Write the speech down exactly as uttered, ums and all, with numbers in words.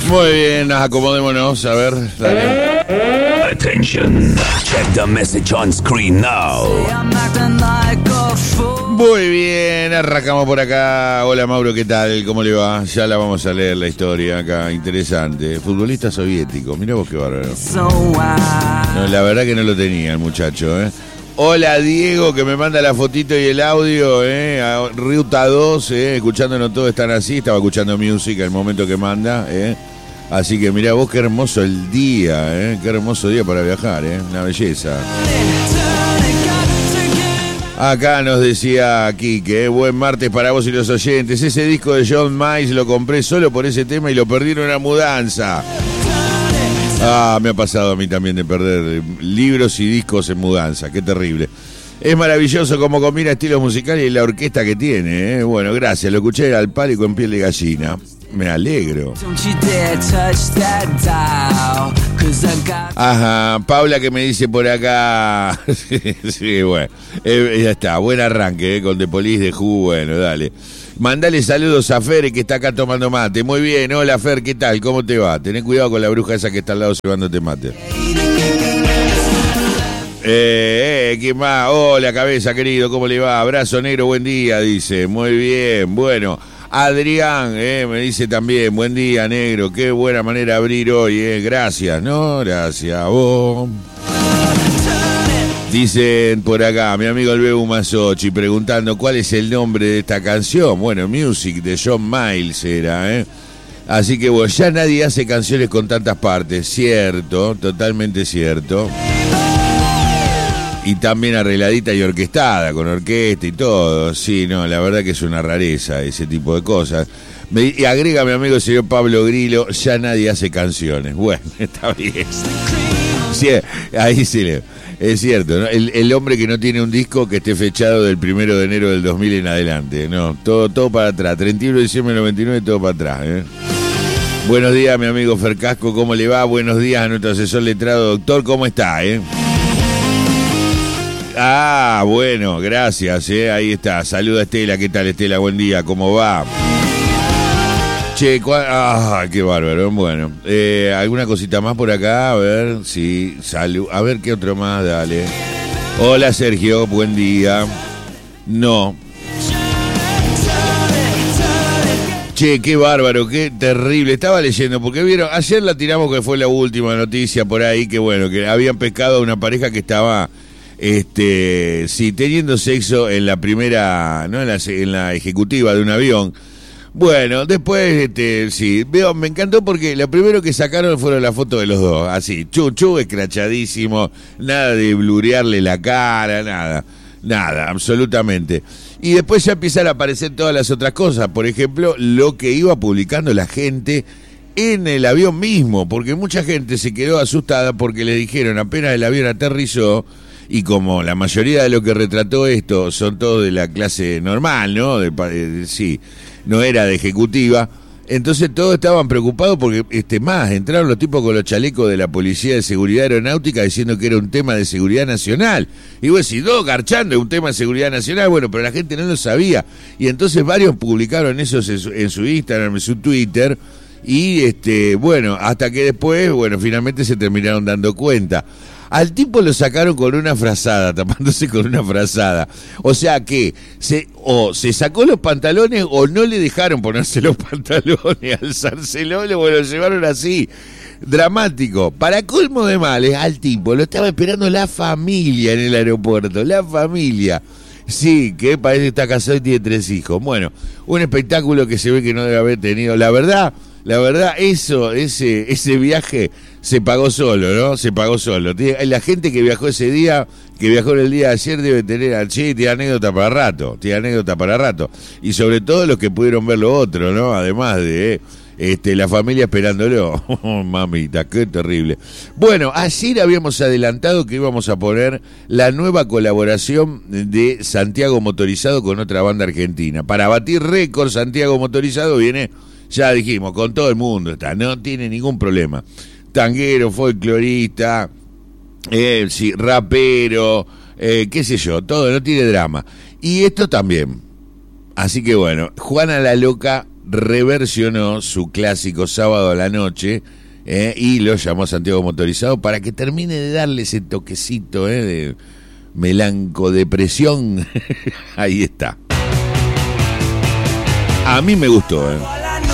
Muy bien, nos acomodémonos, a ver, dale. Attention, check the message on screen now. Muy bien, arrancamos por acá. Hola Mauro, ¿qué tal? ¿Cómo le va? Ya la vamos a leer la historia acá, interesante. Futbolista soviético, mirá vos qué bárbaro. No, la verdad que no lo tenía el muchacho, ¿eh? Hola Diego, que me manda la fotito y el audio, ¿eh? A Ruta dos, ¿eh? Escuchándonos todos están así, estaba escuchando música el momento que manda, ¿eh? Así que mirá vos qué hermoso el día, ¿eh? Qué hermoso día para viajar, ¿eh? Una belleza. Acá nos decía Quique, ¿eh? Buen martes para vos y los oyentes. Ese disco de John Miles lo compré solo por ese tema y lo perdí en una mudanza. Ah, me ha pasado a mí también de perder libros y discos en mudanza, qué terrible. Es maravilloso cómo combina estilos musicales y la orquesta que tiene, ¿eh? Bueno, gracias, lo escuché al palo y con piel de gallina. Me alegro. Ajá, Paula que me dice por acá. sí, sí, bueno, eh, ya está, buen arranque, ¿eh? Con The Police de Who, bueno, dale. Mandale saludos a Fer, que está acá tomando mate. Muy bien, hola Fer, ¿qué tal? ¿Cómo te va? Tené cuidado con la bruja esa que está al lado llevándote mate. Eh, eh, ¿qué más? Hola cabeza, querido, ¿cómo le va? Abrazo negro, buen día, dice. Muy bien, bueno. Adrián, eh, me dice también, buen día negro, qué buena manera de abrir hoy, eh. Gracias, ¿no? Gracias a vos. Dicen por acá, mi amigo el Bebu Masochi, preguntando cuál es el nombre de esta canción. Bueno, Music de John Miles era, ¿eh? Así que bueno, ya nadie hace canciones con tantas partes, cierto, totalmente cierto. Y también arregladita y orquestada, con orquesta y todo. Sí, no, la verdad que es una rareza ese tipo de cosas. Me, y agrega mi amigo el señor Pablo Grillo, ya nadie hace canciones. Bueno, está bien. Sí, ahí sí le... Es cierto, ¿no? El, el hombre que no tiene un disco que esté fechado del primero de enero del dos mil en adelante. No, todo, todo para atrás. treinta y uno de diciembre del noventa y nueve, todo para atrás, ¿eh? Buenos días, mi amigo Fercasco, ¿cómo le va? Buenos días a nuestro asesor letrado, doctor, ¿cómo está, eh? Ah, bueno, gracias, eh. Ahí está. Saluda a Estela, ¿qué tal Estela? Buen día, ¿cómo va? Che, ¿cuál? Ah, qué bárbaro. Bueno, eh, ¿alguna cosita más por acá? A ver, sí, salud. A ver qué otro más, dale. Hola Sergio, buen día. No. Che, qué bárbaro, qué terrible. Estaba leyendo, porque vieron, ayer la tiramos que fue la última noticia por ahí, que bueno, que habían pescado a una pareja que estaba, este, sí, teniendo sexo en la primera, no en la, en la ejecutiva de un avión. Bueno, después, este, sí, veo, me encantó porque lo primero que sacaron fueron las fotos de los dos, así, chu, chu, escrachadísimo, nada de blurearle la cara, nada, nada, absolutamente. Y después ya empiezan a aparecer todas las otras cosas, por ejemplo, lo que iba publicando la gente en el avión mismo, porque mucha gente se quedó asustada porque le dijeron apenas el avión aterrizó, y como la mayoría de lo que retrató esto son todos de la clase normal, ¿no? De, de, sí, no era de ejecutiva. Entonces todos estaban preocupados porque, este más, entraron los tipos con los chalecos de la Policía de Seguridad Aeronáutica diciendo que era un tema de seguridad nacional. Y vos decís, no, garchando, es un tema de seguridad nacional. Bueno, pero la gente no lo sabía. Y entonces varios publicaron eso en su, en su Instagram, en su Twitter. Y, este bueno, hasta que después, bueno, finalmente se terminaron dando cuenta. Al tipo lo sacaron con una frazada, tapándose con una frazada. O sea que se o se sacó los pantalones o no le dejaron ponerse los pantalones, alzárselo, lo, lo llevaron así. Dramático. Para colmo de males, al tipo lo estaba esperando la familia en el aeropuerto, la familia. Sí, que parece que está casado y tiene tres hijos. Bueno, un espectáculo que se ve que no debe haber tenido. La verdad, la verdad, eso, ese, ese viaje se pagó solo, ¿no? Se pagó solo. La gente que viajó ese día, que viajó en el día de ayer, debe tener al che, tiene anécdota para rato, tiene anécdota para rato. Y sobre todo los que pudieron ver lo otro, ¿no? Además de eh, este, la familia esperándolo. Oh, mamita, qué terrible. Bueno, ayer habíamos adelantado que íbamos a poner la nueva colaboración de Santiago Motorizado con otra banda argentina. Para batir récord, Santiago Motorizado viene, ya dijimos, con todo el mundo está, no tiene ningún problema. Tanguero, folclorista, eh, sí, rapero, eh, qué sé yo, todo, no tiene drama. Y esto también. Así que bueno, Juana la Loca reversionó su clásico Sábado a la Noche eh, y lo llamó Santiago Motorizado para que termine de darle ese toquecito eh, de melancodepresión. Ahí está. A mí me gustó, ¿eh?